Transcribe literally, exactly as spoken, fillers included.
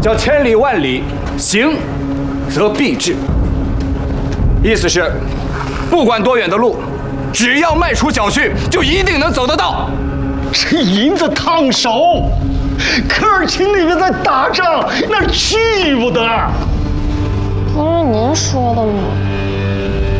叫千里万里，行则必至。意思是，不管多远的路，只要迈出脚去，就一定能走得到。 这银子烫手，科尔沁那边在打仗，那去不得。 不是您说的吗？